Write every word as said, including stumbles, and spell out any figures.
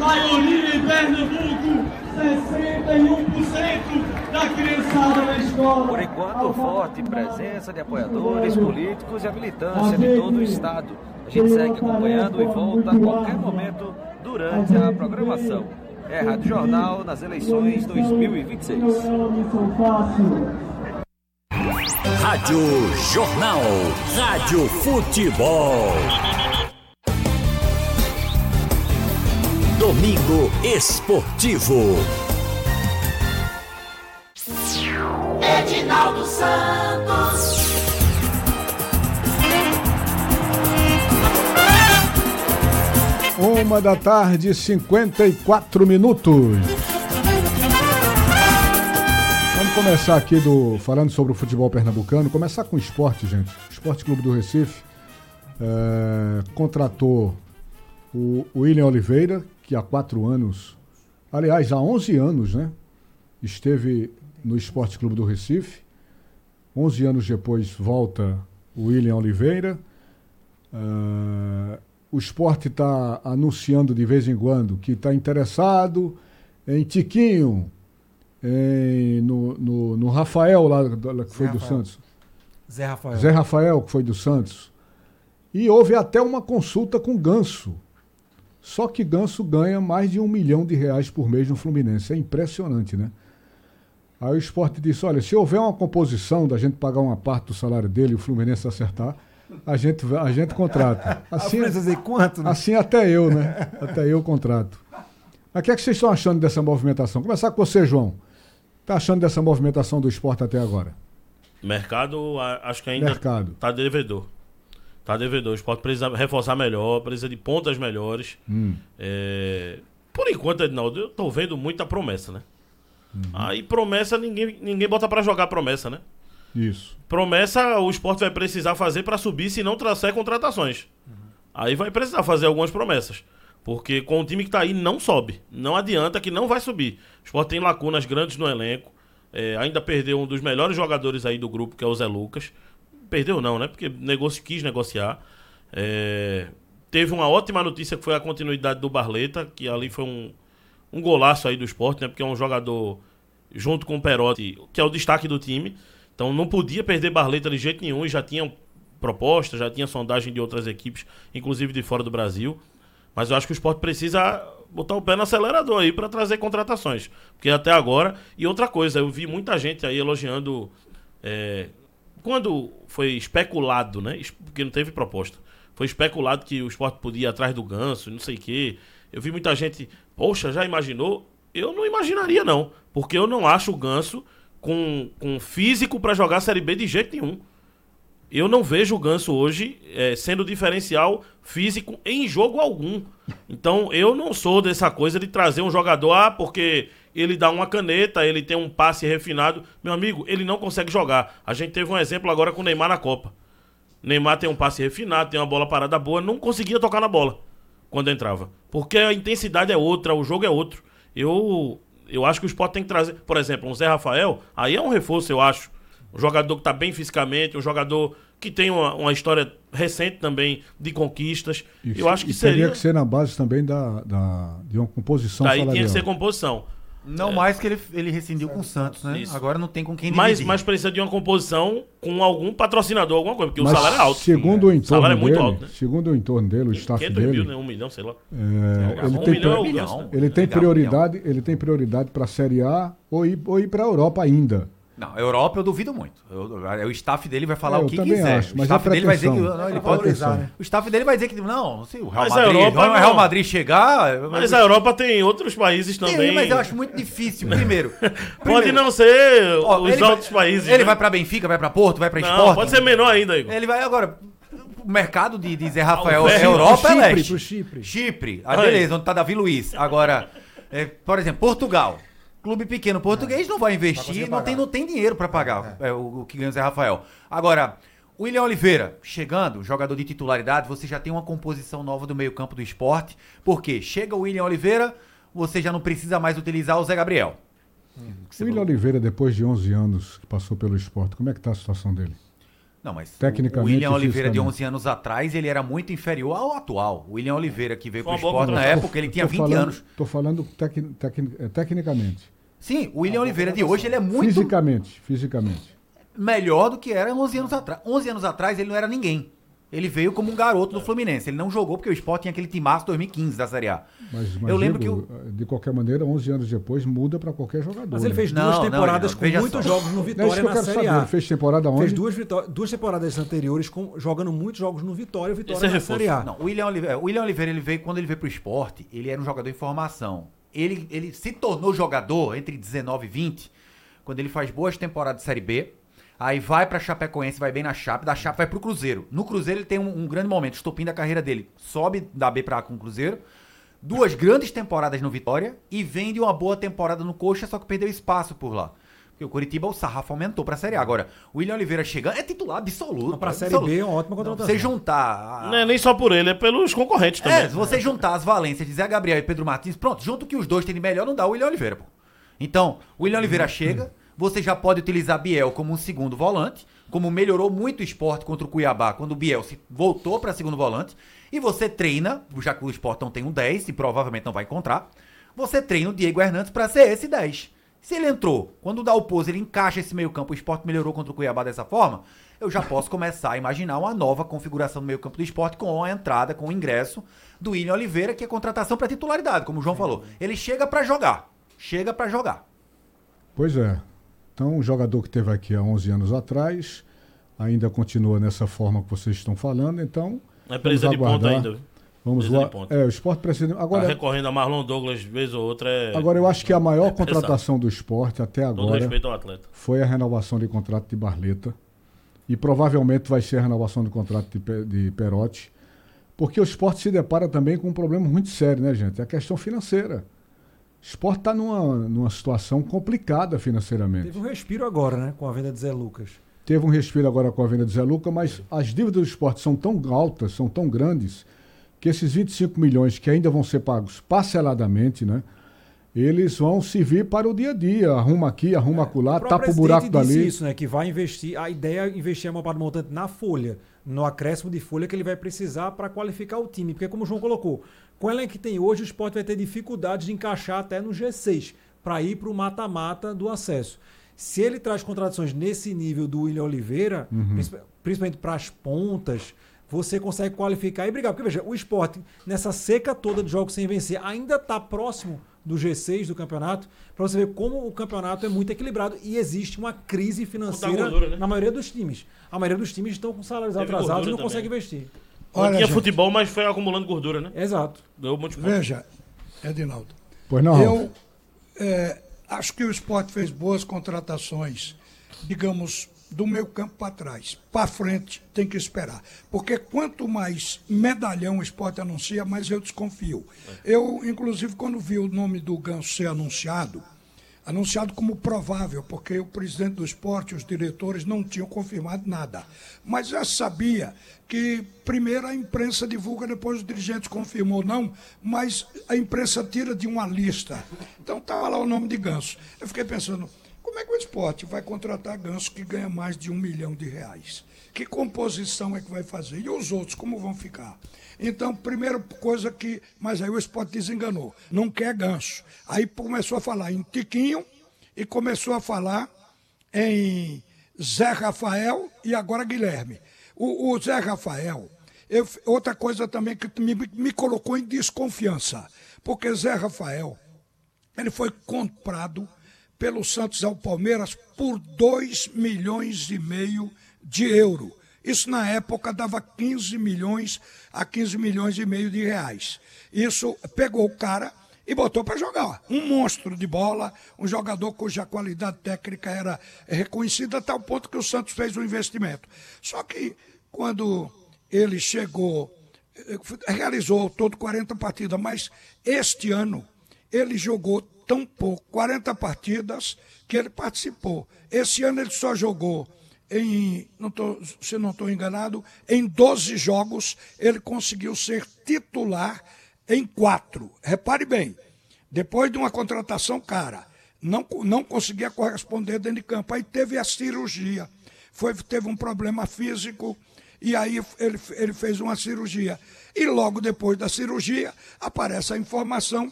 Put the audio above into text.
maioria em Pernambuco, sessenta e um por cento da criançada na escola. Por enquanto, forte presença de apoiadores, políticos e a militância de todo o estado. A gente segue acompanhando e volta a qualquer momento durante a programação. É Rádio Jornal nas eleições dois mil e vinte e seis. Rádio Jornal, Rádio Futebol. Domingo Esportivo. Edinaldo Santos. Uma da tarde, cinquenta e quatro minutos. Vamos começar aqui do, falando sobre o futebol pernambucano. Começar com o esporte, gente. O Esporte Clube do Recife é, contratou o, o William Oliveira, que há quatro anos, aliás, há onze anos, né? Esteve no Esporte Clube do Recife. onze anos depois volta o William Oliveira. Uh, o Sport está anunciando de vez em quando que está interessado em Tiquinho, em, no, no, no Rafael, lá, lá que foi do Santos. Zé Rafael. Zé Rafael, que foi do Santos. E houve até uma consulta com Ganso. Só que Ganso ganha mais de um milhão de reais por mês no Fluminense. É impressionante, né? Aí o Sport disse, olha, se houver uma composição da gente pagar uma parte do salário dele e o Fluminense acertar, a gente, a gente contrata. Assim, dizer quanto, né? assim até eu, né? Até eu contrato. Mas o que é que vocês estão achando dessa movimentação? Começar com você, João. Está achando dessa movimentação do Sport até agora? Mercado, acho que ainda está devedor. Está devedor. O Sport precisa reforçar melhor, precisa de pontas melhores. Hum. É... Por enquanto, Edinaldo, eu estou vendo muita promessa, né? Uhum. Aí promessa, ninguém, ninguém bota pra jogar promessa, né? Isso. Promessa o Sport vai precisar fazer pra subir se não trouxer contratações. Uhum. Aí vai precisar fazer algumas promessas. Porque com o time que tá aí não sobe. Não adianta que não vai subir. O Sport tem lacunas grandes no elenco. É, ainda perdeu um dos melhores jogadores aí do grupo, que é o Zé Lucas. Perdeu não, né? Porque negocio, quis negociar. É, teve uma ótima notícia que foi a continuidade do Barleta, que ali foi um... Um golaço aí do Sport, né? Porque é um jogador, junto com o Perotti, que é o destaque do time. Então não podia perder Barleta de jeito nenhum. E já tinha proposta, já tinha sondagem de outras equipes, inclusive de fora do Brasil. Mas eu acho que o Sport precisa botar o pé no acelerador aí para trazer contratações. Porque até agora... E outra coisa, eu vi muita gente aí elogiando... É, quando foi especulado, né? Porque não teve proposta. Foi especulado que o Sport podia ir atrás do Ganso, não sei o quê. Eu vi muita gente... Poxa, já imaginou? Eu não imaginaria, não. Porque eu não acho o Ganso com, com físico para jogar a Série B de jeito nenhum. Eu não vejo o Ganso hoje é, sendo diferencial físico em jogo algum. Então, eu não sou dessa coisa de trazer um jogador, ah, porque ele dá uma caneta, ele tem um passe refinado. Meu amigo, ele não consegue jogar. A gente teve um exemplo agora com o Neymar na Copa. Neymar tem um passe refinado, tem uma bola parada boa, não conseguia tocar na bola quando entrava. Porque a intensidade é outra, o jogo é outro. Eu, eu acho que o Sport tem que trazer, por exemplo, um Zé Rafael, aí é um reforço, eu acho. Um jogador que está bem fisicamente, um jogador que tem uma, uma história recente também de conquistas. Isso, eu acho que e seria... teria que ser na base também da, da, de uma composição Daí salarial. tinha que ser composição. Não é. mais que ele, ele rescindiu com o Santos, né? Isso. Agora não tem com quem dividir. Mas, mas precisa de uma composição com algum patrocinador, alguma coisa, porque mas o salário é alto. Segundo é. o entorno o salário dele, é muito alto, né? Segundo o entorno dele, o staff quinhentos dele... mil, né? Um milhão, sei lá. É, ele, um tem, milhão é o milhão, Ganso, né? ele tem prioridade, ele tem prioridade para a Série A ou ir, ou ir para a Europa ainda. Não, Europa eu duvido muito. Eu, eu, o staff dele vai falar é, o que quiser. Acho, o mas staff é dele vai dizer que não, ele pode valorizar, né? O staff dele vai dizer que não, se o Real mas Madrid, a Europa o Real Madrid chegar, mas a Europa tem outros países também. Tem, mas eu acho muito difícil. Primeiro, pode primeiro, não ser ó, os outros vai, países. Ele né? vai para Benfica, vai para Porto, vai para não, Sporting. Pode ser menor ainda, Igor. Ele vai agora. O mercado de, de Zé Rafael, ah, é Europa é leste. Pro Chipre. Chipre. Ah, beleza, onde tá Davi Luiz. Agora, é, por exemplo, Portugal. Clube pequeno português não vai investir, não tem, não tem dinheiro para pagar é. É, o, o que ganha o Zé Rafael. Agora, o William Oliveira, chegando, jogador de titularidade, você já tem uma composição nova do meio-campo do Sport. Por quê? Chega o William Oliveira, você já não precisa mais utilizar o Zé Gabriel. Hum. O William Oliveira, depois de onze anos que passou pelo Sport, como é que tá a situação dele? Não, mas Tecnicamente o William e Oliveira de fisicamente. onze anos atrás, ele era muito inferior ao atual. O William Oliveira que veio Foi pro uma boa esporte na contratação. época, ele tinha Tô vinte falando- anos. Tô falando tec, tec, é, tecnicamente. Sim, o William Oliveira de hoje, ele é muito Fisicamente, fisicamente. melhor do que era onze anos atrás. onze anos atrás, ele não era ninguém. Ele veio como um garoto do Fluminense. Ele não jogou porque o Sport tinha aquele timaço dois mil e quinze da Série A. Mas, mas Eu lembro digo, que de qualquer maneira, onze anos depois, muda para qualquer jogador. Mas ele né? fez Não, duas não, temporadas não, com veja muitos só. jogos no Não é isso Vitória que eu na quero Série saber. A. Ele fez temporada onde? Fez duas, vitó- duas temporadas anteriores com, jogando muitos jogos no Vitória e o Vitória Esse é na reforço. Série A. Não, o William Oliveira, o William Oliveira, ele veio, quando ele veio pro esporte, ele era um jogador em formação. Ele, ele se tornou jogador entre dezenove e vinte, quando ele faz boas temporadas de Série B, aí vai pra Chapecoense, vai bem na Chape, da Chape vai pro Cruzeiro. No Cruzeiro ele tem um, um grande momento, estopim da carreira dele. Sobe da B pra A com o Cruzeiro, duas grandes temporadas no Vitória e vem de uma boa temporada no Coxa, só que perdeu espaço por lá. Porque o Coritiba, o sarrafo aumentou pra Série A. Agora, o William Oliveira chegando, é titular absoluto. Não, pra é Série absoluto. B é uma ótima contratação. Você juntar... a- Não é nem só por ele, é pelos concorrentes também. é, se você juntar as valências de Zé Gabriel e Pedro Martins, pronto, junto que os dois têm de melhor, não dá o William Oliveira, pô. Então, o William Oliveira chega, você já pode utilizar Biel como um segundo volante, como melhorou muito o esporte contra o Cuiabá, quando o Biel se voltou para segundo volante, e você treina, já que o esporte não tem um dez, e provavelmente não vai encontrar, você treina o Diego Hernandes para ser esse dez. Se ele entrou, quando dá o pose, ele encaixa esse meio campo, o esporte melhorou contra o Cuiabá dessa forma, eu já posso começar a imaginar uma nova configuração do meio campo do esporte com a entrada, com o ingresso do William Oliveira, que é contratação para titularidade, como o João falou. Ele chega para jogar, chega para jogar. Pois é. Então, o jogador que teve aqui há onze anos atrás ainda continua nessa forma que vocês estão falando, então É presa de ponta ainda. viu? Vamos Presa lá. de ponta. É, o Sport precisa... Tá Agora, recorrendo a Marlon Douglas, vez ou outra, é... agora, eu acho que a maior é pesado. contratação do Sport até Todo agora respeito ao atleta. foi a renovação de contrato de Barleta e provavelmente vai ser a renovação do contrato de, Pe- de Perotti, porque o Sport se depara também com um problema muito sério, né, gente? É a questão financeira. O Sport está numa, numa situação complicada financeiramente. Teve um respiro agora, né? Com a venda de Zé Lucas. Teve um respiro agora com a venda de Zé Luca, mas as dívidas do esporte são tão altas, são tão grandes, que esses vinte e cinco milhões que ainda vão ser pagos parceladamente, né? Eles vão servir para o dia a dia. Arruma aqui, arruma acolá, O próprio tapa o buraco presidente disse dali. isso, né? Que vai investir. A ideia é investir a maior parte do montante na folha, no acréscimo de folha que ele vai precisar para qualificar o time. Porque, como o João colocou, com o elenco que tem hoje, o Sport vai ter dificuldades de encaixar até no G seis para ir para o mata-mata do acesso. Se ele traz contratações nesse nível do William Oliveira, Uhum. princip- principalmente para as pontas, você consegue qualificar e brigar. Porque, veja, o Sport, nessa seca toda de jogos sem vencer, ainda está próximo do G seis do campeonato, para você ver como o campeonato é muito equilibrado e existe uma crise financeira gordura, né? na maioria dos times. A maioria dos times estão com salários Teve atrasados e não gordura conseguem também. investir. Não Olha, tinha gente. futebol, mas foi acumulando gordura, né? Exato. Deu muitos pontos. Veja, Edinaldo, Pois não, Ralf? eu é, acho que o Sport fez boas contratações, digamos, do meio campo para trás. Para frente tem que esperar. Porque quanto mais medalhão o Sport anuncia, mais eu desconfio. Eu, inclusive, quando vi o nome do Ganso ser anunciado, anunciado como provável, porque o presidente do Sport e os diretores não tinham confirmado nada. Mas já sabia que primeiro a imprensa divulga, depois os dirigentes confirmam ou não, mas a imprensa tira de uma lista. Então estava lá o nome de Ganso. Eu fiquei pensando, como é que o Sport vai contratar Ganso que ganha mais de um milhão de reais? Que composição é que vai fazer? E os outros, como vão ficar? Então, primeira coisa que... Mas aí o Sport desenganou. Não quer Ganso. Aí começou a falar em Tiquinho e começou a falar em Zé Rafael e agora Guilherme. O, o Zé Rafael... Eu, outra coisa também que me, me colocou em desconfiança. Porque Zé Rafael, ele foi comprado pelo Santos ao Palmeiras por dois milhões e meio de euros. Isso, na época, dava quinze milhões a quinze milhões e meio de reais. Isso pegou o cara e botou para jogar. Um monstro de bola, um jogador cuja qualidade técnica era reconhecida a tal ponto que o Santos fez o investimento. Só que, quando ele chegou, realizou ao todo quarenta partidas, mas este ano ele jogou tão pouco, quarenta partidas, que ele participou. Esse ano ele só jogou, em, não tô, se não estou enganado, em doze jogos ele conseguiu ser titular em quatro. Repare bem, depois de uma contratação cara, não, não conseguia corresponder dentro de campo. Aí teve a cirurgia, foi, teve um problema físico e aí ele, ele fez uma cirurgia. E logo depois da cirurgia aparece a informação